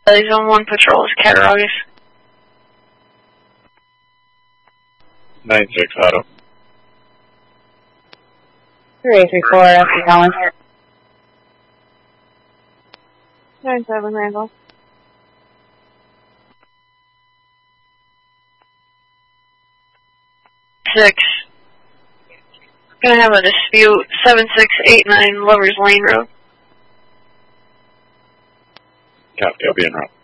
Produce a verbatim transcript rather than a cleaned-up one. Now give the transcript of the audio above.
Zone one patrol is Cattaraugus. nine six Auto. three eight three four, F C Collins. nine seven Randall. Six. Gonna have a dispute. Seven six eight nine Lovers Lane Road. Copy, I'll be en route.